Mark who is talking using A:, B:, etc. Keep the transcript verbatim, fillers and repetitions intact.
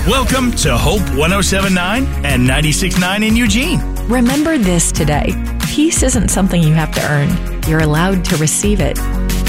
A: Welcome to Hope one oh seven point nine and ninety-six point nine in Eugene.
B: Remember this today. Peace isn't something you have to earn. You're allowed to receive it.